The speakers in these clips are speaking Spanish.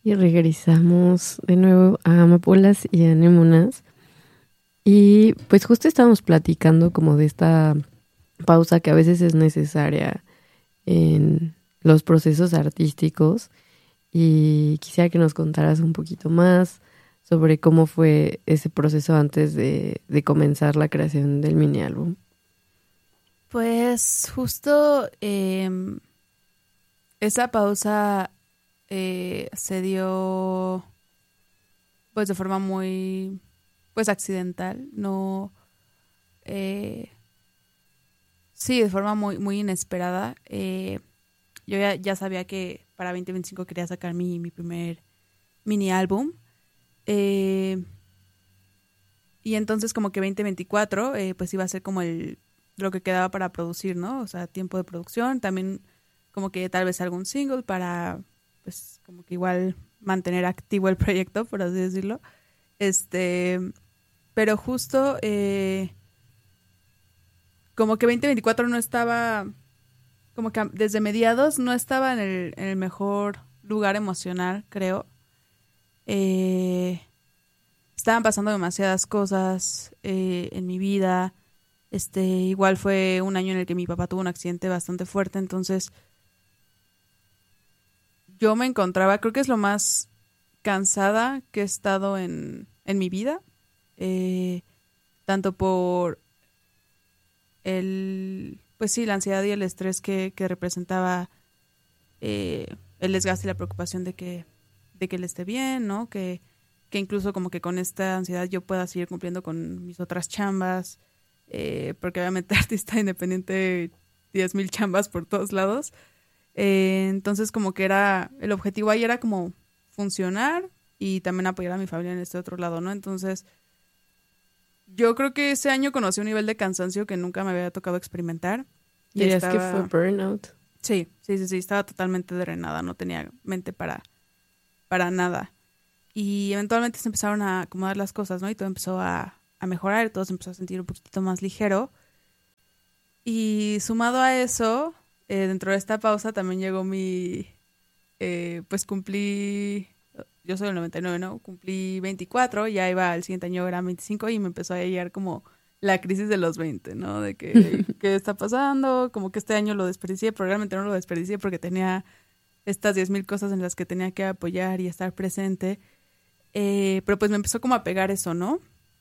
Y regresamos de nuevo a Amapolas y Anémonas. Y pues justo estábamos platicando como de esta pausa que a veces es necesaria en los procesos artísticos. Y quisiera que nos contaras un poquito más sobre cómo fue ese proceso antes de comenzar la creación del mini álbum. Pues justo esa pausa se dio pues de forma muy pues accidental, no sí, de forma muy, muy inesperada. Yo ya sabía que para 2025 quería sacar mi primer mini álbum. Y entonces como que 2024 pues iba a ser como lo que quedaba para producir, ¿no? O sea, tiempo de producción, también como que tal vez algún single para pues como que igual mantener activo el proyecto, por así decirlo. Pero justo como que 2024 no estaba, como que desde mediados no estaba en el mejor lugar emocional, creo. Estaban pasando demasiadas cosas en mi vida. Igual fue un año en el que mi papá tuvo un accidente bastante fuerte, entonces yo me encontraba, creo que es lo más cansada que he estado en mi vida, tanto por pues sí, la ansiedad y el estrés que representaba el desgaste y la preocupación de que él esté bien, ¿no? Que incluso como que con esta ansiedad yo pueda seguir cumpliendo con mis otras chambas, porque obviamente artista independiente, 10,000 chambas por todos lados. Entonces como que el objetivo ahí era como funcionar y también apoyar a mi familia en este otro lado, ¿no? Entonces yo creo que ese año conocí un nivel de cansancio que nunca me había tocado experimentar. ¿Dirías que fue burnout? Sí, estaba totalmente drenada, no tenía mente para nada. Y eventualmente se empezaron a acomodar las cosas, ¿no? Y todo empezó a mejorar, todo se empezó a sentir un poquito más ligero. Y sumado a eso, dentro de esta pausa también llegó pues cumplí, yo soy del 99, ¿no? Cumplí 24, ya iba al siguiente año, era 25 y me empezó a llegar como la crisis de los 20, ¿no? De que, ¿qué está pasando? Como que este año lo desperdicié, pero realmente no lo desperdicié porque tenía estas 10,000 cosas en las que tenía que apoyar y estar presente. Pero pues me empezó como a pegar eso, ¿no?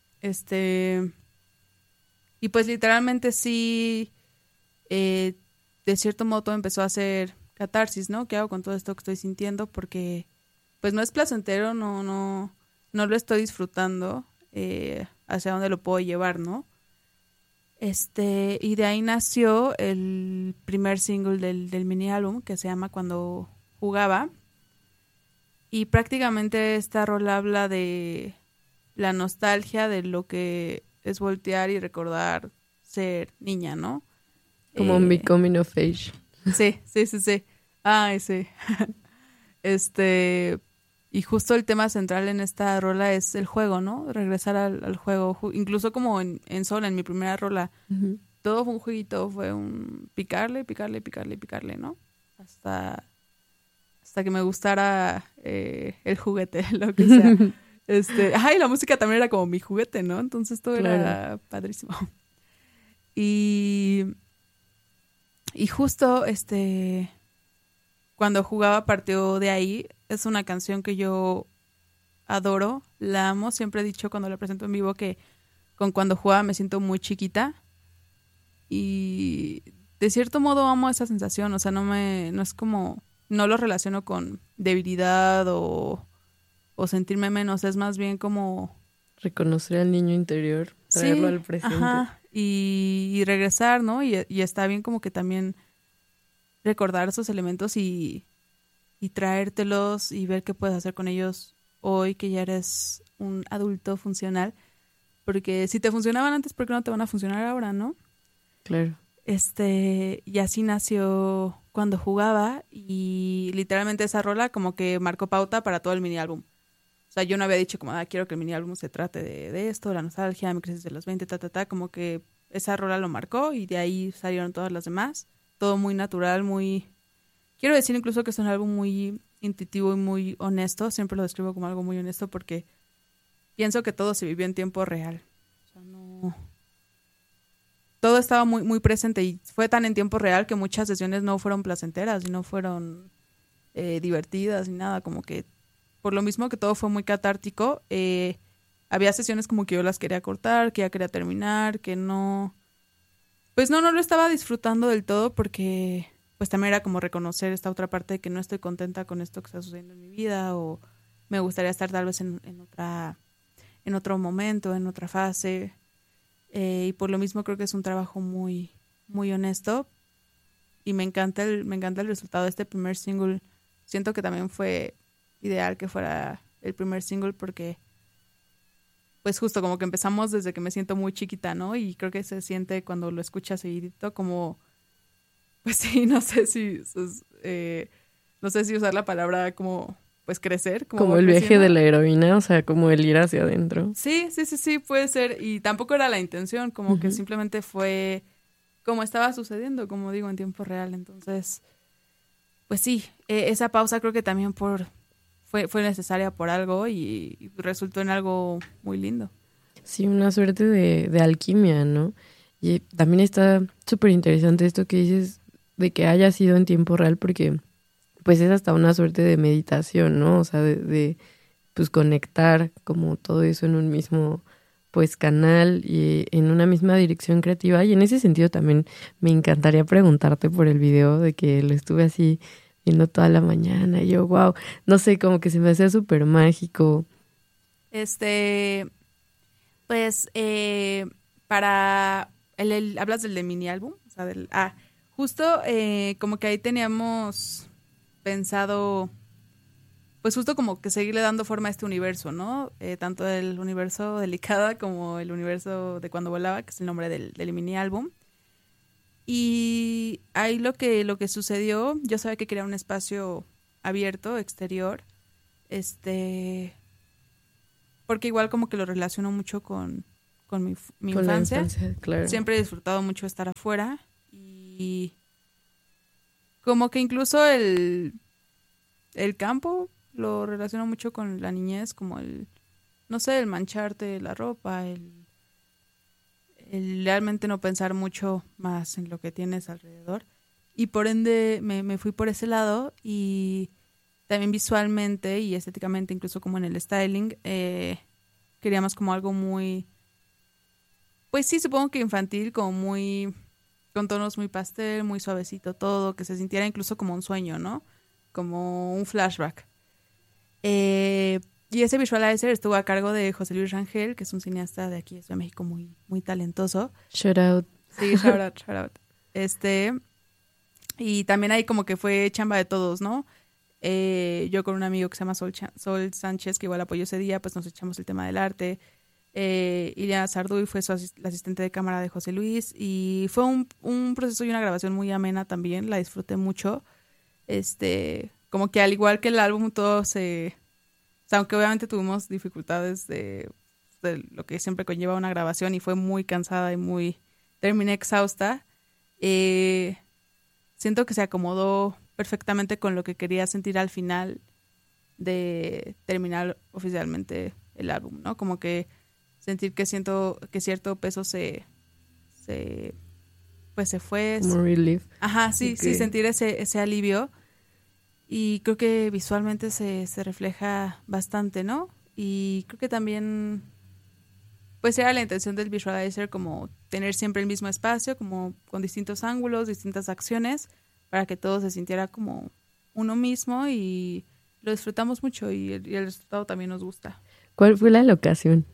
Y pues literalmente sí, de cierto modo todo empezó a hacer catarsis, ¿no? ¿Qué hago con todo esto que estoy sintiendo? Porque pues no es placentero, no lo estoy disfrutando, hacia dónde lo puedo llevar, ¿no? Y de ahí nació el primer single del mini álbum que se llama Cuando Jugaba. Y prácticamente esta rola habla de la nostalgia de lo que es voltear y recordar ser niña, ¿no? Como un becoming of age. Sí. Ay, sí. Y justo el tema central en esta rola es el juego, ¿no? Regresar al juego. Incluso como en Sola, en mi primera rola. Uh-huh. Todo fue un jueguito, fue un picarle, ¿no? Hasta que me gustara el juguete, lo que sea. Y la música también era como mi juguete, ¿no? Entonces todo era padrísimo. Y justo cuando jugaba partió de ahí. Es una canción que yo adoro, la amo. Siempre he dicho cuando la presento en vivo que con Cuando Jugaba me siento muy chiquita. Y de cierto modo amo esa sensación. O sea, no es como, no lo relaciono con debilidad o sentirme menos. Es más bien como reconocer al niño interior, traerlo sí, al presente. Ajá, y regresar, ¿no? Y está bien como que también recordar esos elementos y traértelos y ver qué puedes hacer con ellos hoy que ya eres un adulto funcional. Porque si te funcionaban antes, ¿por qué no te van a funcionar ahora, no? Claro. Y así nació Cuando Jugaba y literalmente esa rola como que marcó pauta para todo el mini álbum. O sea, yo no había dicho como, quiero que el mini álbum se trate de esto, la nostalgia, mi crisis de los 20, como que esa rola lo marcó y de ahí salieron todas las demás. Todo muy natural, muy... quiero decir incluso que es un álbum muy intuitivo y muy honesto. Siempre lo describo como algo muy honesto porque pienso que todo se vivió en tiempo real. O sea, no... Todo estaba muy, muy presente y fue tan en tiempo real que muchas sesiones no fueron placenteras y no fueron divertidas ni nada. Como que por lo mismo que todo fue muy catártico, había sesiones como que yo las quería cortar, que ya quería terminar, que no... Pues no lo estaba disfrutando del todo porque pues también era como reconocer esta otra parte de que no estoy contenta con esto que está sucediendo en mi vida o me gustaría estar tal vez en otro momento, en otra fase. Y por lo mismo creo que es un trabajo muy, muy honesto y me encanta el resultado de este primer single. Siento que también fue ideal que fuera el primer single porque pues justo como que empezamos desde que me siento muy chiquita, ¿no? Y creo que se siente cuando lo escuchas seguidito como, pues sí, no sé si usar la palabra como, pues crecer. Como el viaje de la heroína, o sea, como el ir hacia adentro. Sí, puede ser. Y tampoco era la intención, como que simplemente fue como estaba sucediendo, como digo, en tiempo real. Entonces, pues sí, esa pausa creo que también fue necesaria por algo y resultó en algo muy lindo. Sí, una suerte de alquimia, ¿no? Y también está súper interesante esto que dices de que haya sido en tiempo real porque pues es hasta una suerte de meditación, ¿no? O sea, de pues conectar como todo eso en un mismo pues canal y en una misma dirección creativa. Y en ese sentido también me encantaría preguntarte por el video de que lo estuve así viendo toda la mañana y yo, wow, no sé, como que se me hacía súper mágico. Pues para hablas del de mini álbum, o sea, justo como que ahí teníamos pensado, pues justo como que seguirle dando forma a este universo, ¿no? Tanto el universo Delicada como el universo de Cuando Volaba, que es el nombre del mini álbum. Y ahí lo que sucedió, yo sabía que quería un espacio abierto, exterior, porque igual como que lo relaciono mucho con mi infancia. La infancia, claro. Siempre he disfrutado mucho estar afuera y como que incluso el campo lo relaciono mucho con la niñez, como no sé, el mancharte la ropa, el realmente no pensar mucho más en lo que tienes alrededor. Y por ende me fui por ese lado y también visualmente y estéticamente, incluso como en el styling, queríamos como algo muy, pues sí, supongo que infantil, como muy, con tonos muy pastel, muy suavecito todo, que se sintiera incluso como un sueño, ¿no? Como un flashback. Y ese visualizer estuvo a cargo de José Luis Rangel, que es un cineasta de aquí de México muy, muy talentoso. Shout out. Sí, shout out. Y también ahí como que fue chamba de todos, ¿no? Yo con un amigo que se llama Sol Sánchez, que igual apoyó ese día, pues nos echamos el tema del arte. Ileana Sarduy fue la asistente de cámara de José Luis y fue un proceso y una grabación muy amena también, la disfruté mucho. Como que al igual que el álbum todo o sea, aunque obviamente tuvimos dificultades de lo que siempre conlleva una grabación y fue muy cansada y terminé exhausta, siento que se acomodó perfectamente con lo que quería sentir al final de terminar oficialmente el álbum, ¿no? Como que sentir que siento que cierto peso se fue. Como relief. Ajá, sí, okay. Sí, sentir ese alivio. Y creo que visualmente se refleja bastante, ¿no? Y creo que también, pues era la intención del visualizer como tener siempre el mismo espacio, como con distintos ángulos, distintas acciones, para que todo se sintiera como uno mismo y lo disfrutamos mucho y el resultado también nos gusta. ¿Cuál fue la locación?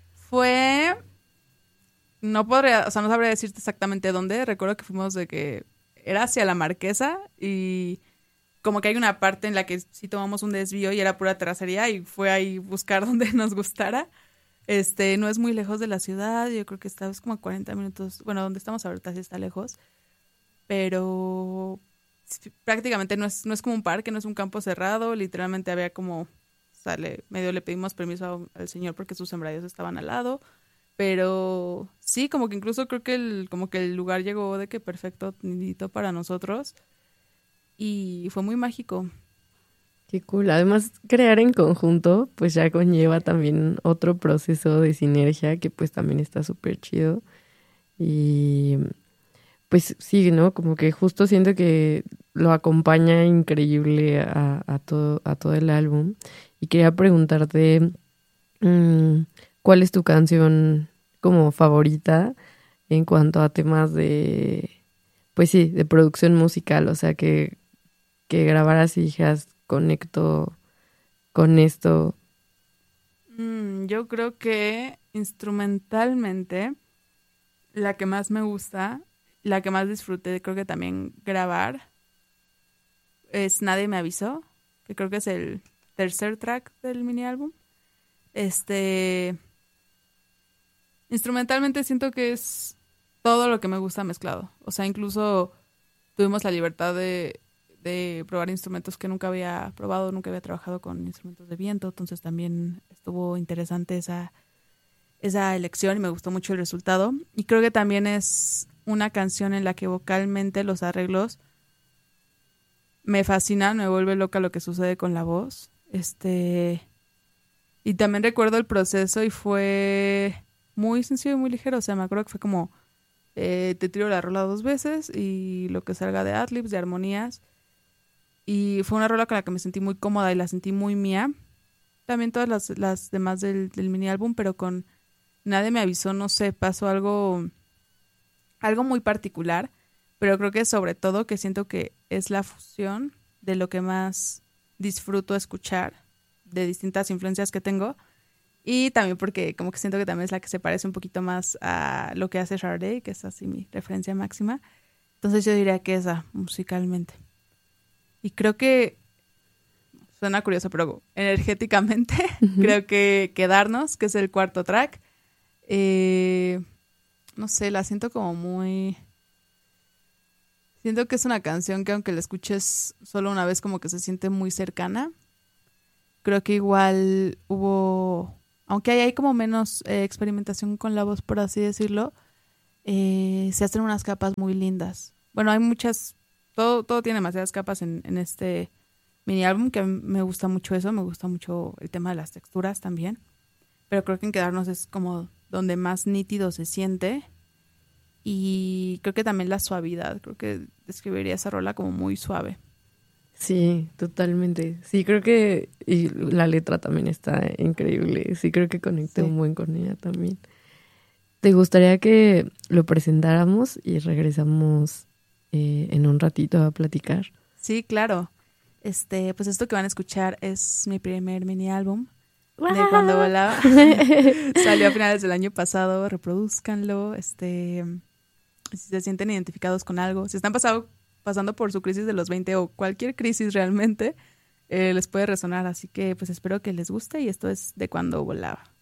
No sabría decirte exactamente dónde. Recuerdo que fuimos de que era hacia la Marquesa y como que hay una parte en la que sí tomamos un desvío y era pura terracería y fue ahí buscar donde nos gustara. No es muy lejos de la ciudad, yo creo que está como a 40 minutos, bueno, donde estamos ahorita sí está lejos, pero prácticamente no es como un parque, no es un campo cerrado, literalmente había como, medio le pedimos permiso al señor porque sus sembradíos estaban al lado, pero sí, como que incluso creo que el lugar llegó de que perfecto, nidito para nosotros. y fue muy mágico. Qué cool. Además, crear en conjunto, pues ya conlleva también otro proceso de sinergia que pues también está súper chido. Y pues sí, ¿no? Como que justo siento que lo acompaña increíble a todo el álbum. Y quería preguntarte, mm, ¿cuál es tu canción como favorita en cuanto a temas de, pues sí, de producción musical? O sea, que grabaras y dijeras, conecto con esto. Yo creo que instrumentalmente la que más me gusta, la que más disfruté, creo que también grabar, es Nadie me avisó, que creo que es el tercer track del mini álbum. Instrumentalmente siento que es todo lo que me gusta mezclado. O sea, incluso tuvimos la libertad de probar instrumentos que nunca había probado, nunca había trabajado con instrumentos de viento, entonces también estuvo interesante esa elección y me gustó mucho el resultado. Y creo que también es una canción en la que vocalmente los arreglos me fascinan, me vuelve loca lo que sucede con la voz. Y también recuerdo el proceso y fue muy sencillo y muy ligero. O sea, me acuerdo que fue como te tiro la rola 2 veces y lo que salga de adlibs, de armonías. Y fue una rola con la que me sentí muy cómoda y la sentí muy mía. También todas las demás del mini álbum, pero con Nadie me avisó, no sé, pasó algo muy particular, pero creo que sobre todo que siento que es la fusión de lo que más disfruto escuchar, de distintas influencias que tengo, y también porque como que siento que también es la que se parece un poquito más a lo que hace Sade, que es así mi referencia máxima. Entonces yo diría que esa, musicalmente. Y creo que suena curioso, pero energéticamente creo que Quedarnos, que es el cuarto track, no sé, la siento como muy... Siento que es una canción que aunque la escuches solo una vez como que se siente muy cercana. Creo que igual hubo... Aunque hay como menos experimentación con la voz, por así decirlo, se hacen unas capas muy lindas. Bueno, hay muchas... Todo tiene demasiadas capas en este mini álbum, que a mí me gusta mucho eso, me gusta mucho el tema de las texturas también. Pero creo que en Quedarnos es como donde más nítido se siente. Y creo que también la suavidad, creo que describiría esa rola como muy suave. Sí, totalmente. Sí, creo que y la letra también está increíble. Sí, creo que conecté Sí. un buen con ella también. ¿Te gustaría que lo presentáramos y regresamos en un ratito a platicar? Sí, claro. Pues esto que van a escuchar es mi primer mini álbum de Cuando Volaba. Salió a finales del año pasado, reproduzcanlo, si se sienten identificados con algo, si están pasando por su crisis de los 20 o cualquier crisis realmente, les puede resonar, así que pues espero que les guste y esto es de Cuando Volaba.